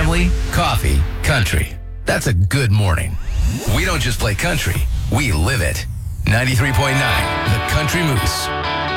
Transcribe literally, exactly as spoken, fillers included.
family, coffee, country. That's a good morning. We don't just play country, we live it. ninety-three point nine, The Country Moose.